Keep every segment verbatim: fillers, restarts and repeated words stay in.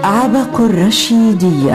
عبق الرشيدية.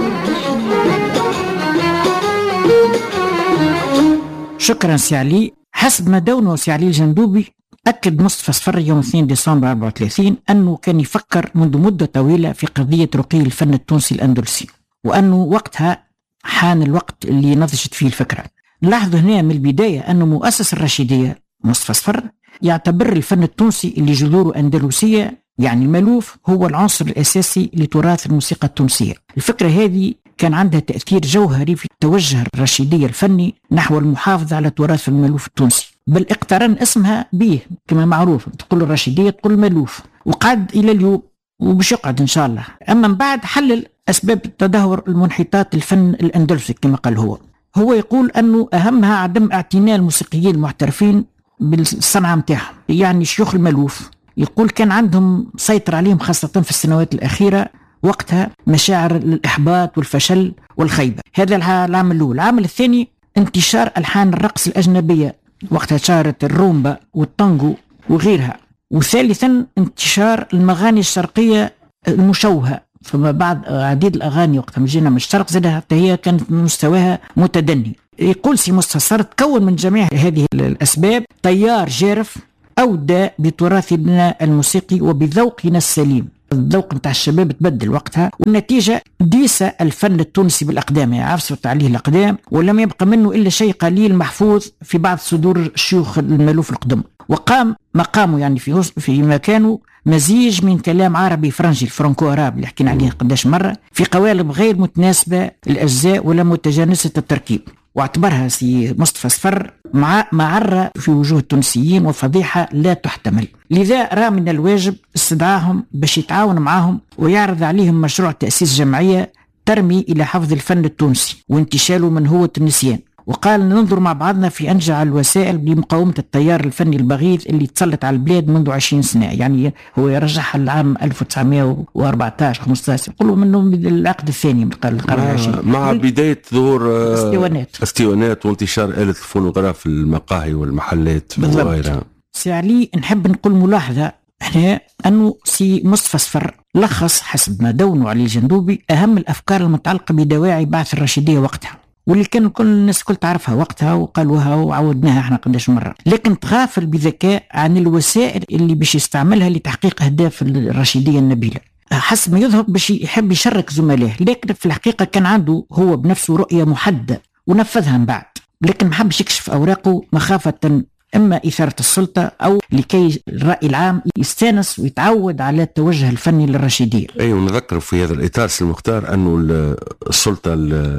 شكرا سي علي. حسب ما دونه سي علي الجندوبي، أكد مصطفى صفر يوم اثنين ديسمبر أربعة وثلاثين أنه كان يفكر منذ مدة طويلة في قضية رقي الفن التونسي الأندلسي، وأنه وقتها حان الوقت اللي نضجت فيه الفكرة. نلاحظ هنا من البداية أنه مؤسس الرشيدية مصطفى صفر يعتبر الفن التونسي اللي جذوره أندلسية، يعني المألوف هو العنصر الأساسي لتراث الموسيقى التونسية. الفكرة هذه كان عندها تأثير جوهري في توجه الرشيدية الفني نحو المحافظة على تراث المألوف التونسي، بل اقترن اسمها به كما معروف، تقول الرشيدية تقول المألوف، وقعد إلى اليوم وبش يقعد إن شاء الله. أما من بعد حلل أسباب تدهور المنحطات الفن الأندلسي كما قال هو هو يقول أنه أهمها عدم اعتناء الموسيقيين المحترفين بالصنعة متاعهم، يعني شيوخ المألوف. يقول كان عندهم سيطر عليهم خاصة في السنوات الأخيرة وقتها مشاعر الإحباط والفشل والخيبة. هذا العامل الأول. العامل الثاني انتشار ألحان الرقص الأجنبية، وقتها شهرت الرومبا والتانجو وغيرها. وثالثا انتشار المغاني الشرقية المشوهة، فما بعد عديد الأغاني وقتها مجينا من الشرق زادها حتى هي كانت مستواها متدني. يقول سي مستشار تكون من جميع هذه الأسباب تيار جارف أودى بتراثنا الموسيقي وبذوقنا السليم. الذوق نتاع الشباب تبدل وقتها، والنتيجة ديس الفن التونسي بالأقدام، يعني عفصت عليه الأقدام ولم يبقى منه إلا شيء قليل محفوظ في بعض صدور الشيوخ المألوف القدم. وقام مقامه يعني في في مكانه مزيج من كلام عربي فرنسي الفرنكو عرب اللي حكينا عليه قداش مرة في قوالب غير متناسبة الأجزاء ولا متجانسة التركيب، واعتبرها سي مصطفى صفر مع معرة في وجوه التونسيين وفضيحة لا تحتمل. لذا رأى من الواجب استدعاهم باش يتعاون معهم ويعرض عليهم مشروع تأسيس جمعية ترمي إلى حفظ الفن التونسي وانتشاله من هوة النسيان. وقال ننظر مع بعضنا في أنجع الوسائل لمقاومة التيار الفني البغيض اللي تسلط على البلاد منذ عشرين سنة. يعني هو يرجعها للعام ألف وتسعمائة وأربعة عشر خمسة عشر، يقولوا منه العقد الثاني من القرن العشرين، مع بداية ظهور استيوانات استيوانات وانتشار آلة الفونوغراف في المقاهي والمحلات وغيرها. سي علي نحب نقول ملاحظة هنا أنه سي مصطفى صفر لخص حسب ما دونه علي الجندوبي أهم الأفكار المتعلقة بدواعي بعث الرشيدية وقتها، واللي كان كل الناس كل تعرفها وقتها وقالوها وعودناها احنا قداش مرة، لكن تغافل بذكاء عن الوسائل اللي باش يستعملها لتحقيق أهداف الرشيدية النبيلة. حسب ما يظهر باش يحب يشرك زملائه، لكن في الحقيقة كان عنده هو بنفسه رؤية محددة ونفذها من بعد، لكن ما حبش يكشف أوراقه مخافة إما إثارة السلطة أو لكي الرأي العام يستانس ويتعود على التوجه الفني للرشيدية. أي ونذكر في هذا الإطار المختار أنه السلطة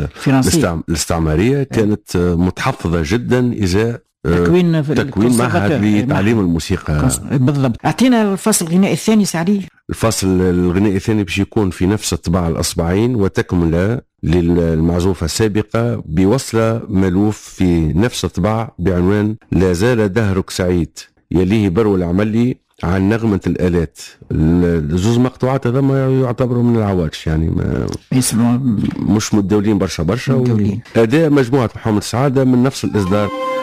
الاستعمارية كانت متحفظة جدا إزاء تكوين تكوين معهد لتعليم الموسيقى. بالضبط. أعطينا الفصل الغنائي الثاني سعدي. الفصل الغنائي الثاني باش يكون في نفس الطباعة الأصبعين وتكملة للمعزوفة السابقة بوصلة مألوف في نفس الطباعة بعنوان لا زال دهرك سعيد، يليه برو العملي عن نغمة الآلات. الزوز مقطوعات هذا ما يعتبروا من العواتش، يعني ما مش متداولين برشا برشا. أداء مجموعة محمد سعادة من نفس الإصدار.